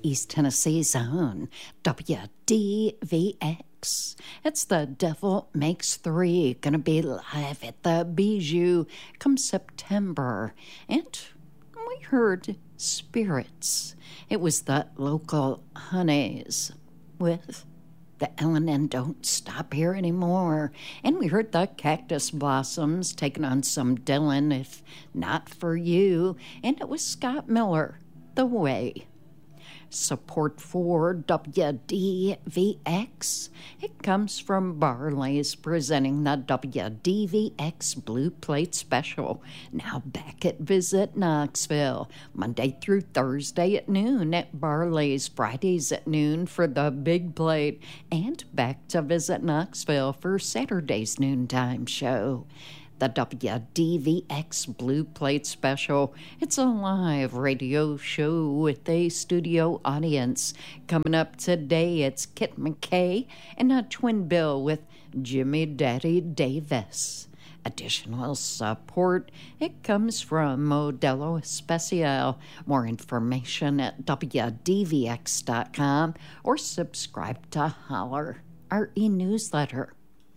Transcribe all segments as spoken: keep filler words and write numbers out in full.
East Tennessee's own W D V X. It's The Devil Makes Three, gonna be live at the Bijou come September. And we heard Spirits. It was the local Honeys with the Ellen and Don't Stop Here Anymore. And we heard the Cactus Blossoms taking on some Dylan, If Not For You. And it was Scott Miller, The Way. Support for W D V X. It comes from Barley's presenting the W D V X Blue Plate Special. Now back at Visit Knoxville, Monday through Thursday at noon at Barley's, Fridays at noon for the Big Plate, and back to Visit Knoxville for Saturday's noontime show. The W D V X Blue Plate Special. It's a live radio show with a studio audience. Coming up today, it's Kit McKay and a twin bill with Jimmy Daddy Davis. Additional support, it comes from Modelo Especial. More information at W D V X dot com or subscribe to Holler, our e-newsletter.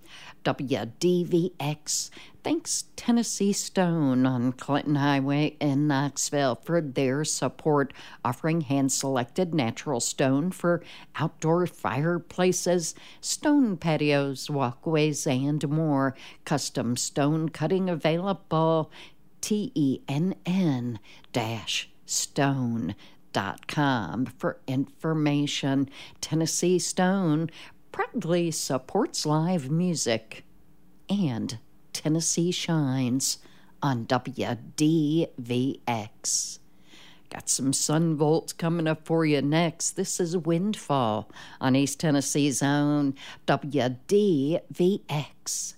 W D V X thanks Tennessee Stone on Clinton Highway in Knoxville for their support, offering hand-selected natural stone for outdoor fireplaces, stone patios, walkways, and more. Custom stone cutting available. T E N N dash stone dot com for information. Tennessee Stone proudly supports live music, and Tennessee Shines on W D V X. Got some Sun Volt coming up for you next. This is Windfall on East Tennessee's own W D V X.